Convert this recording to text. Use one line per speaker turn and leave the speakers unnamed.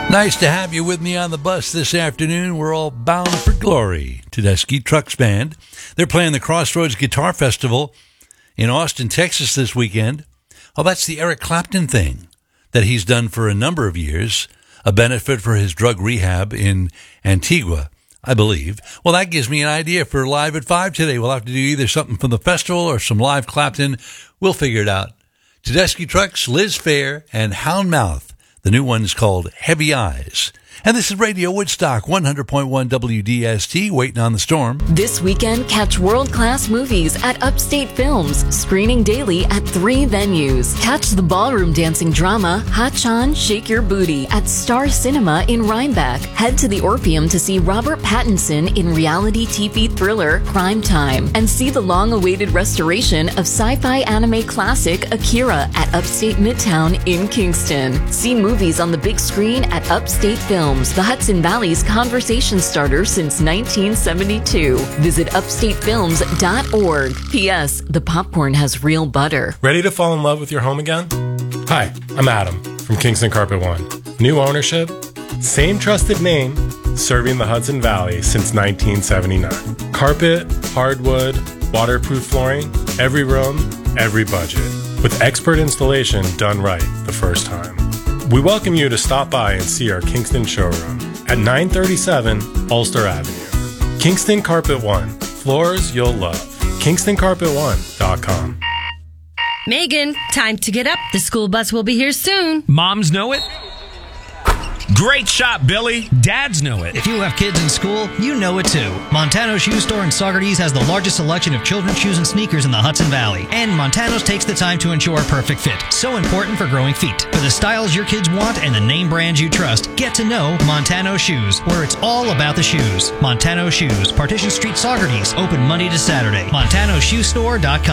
Nice to have you with me on the bus this afternoon. We're all bound for glory. Tedeschi Trucks Band. They're playing the Crossroads Guitar Festival in Austin, Texas this weekend. Oh, that's the Eric Clapton thing that he's done for a number of years, a benefit for his drug rehab in Antigua, I believe. Well, that gives me an idea for Live at 5 today. We'll have to do either something from the festival or some live Clapton. We'll figure it out. Tedeschi Trucks, Liz Phair, and Houndmouth. The new one is called Heavy Eyes. And this is Radio Woodstock, 100.1 WDST, waiting on the storm.
This weekend, catch world-class movies at Upstate Films, screening daily at 3 venues. Catch the ballroom dancing drama, Hachan Shake Your Booty, at Star Cinema in Rhinebeck. Head to the Orpheum to see Robert Pattinson in reality TV thriller Crime Time. And see the long-awaited restoration of sci-fi anime classic Akira at Upstate Midtown in Kingston. See movies on the big screen at Upstate Films, the Hudson Valley's conversation starter since 1972. Visit upstatefilms.org. P.S. The popcorn has real butter.
Ready to fall in love with your home again? Hi, I'm Adam from Kingston Carpet One. New ownership, same trusted name, serving the Hudson Valley since 1979. Carpet, hardwood, waterproof flooring, every room, every budget. With expert installation done right the first time. We welcome you to stop by and see our Kingston showroom at 937 Ulster Avenue. Kingston Carpet One. Floors you'll love. KingstonCarpet1.com.
Megan, time to get up. The school bus will be here soon.
Moms know it. Great shot, Billy. Dads know it.
If you have kids in school, you know it too. Montano's Shoe Store in Saugerties has the largest selection of children's shoes and sneakers in the Hudson Valley. And Montano's takes the time to ensure a perfect fit. So important for growing feet. For the styles your kids want and the name brands you trust, get to know Montano Shoes, where it's all about the shoes. Montano Shoes, Partition Street, Saugerties. Open Monday to Saturday. MontanoShoeStore.com.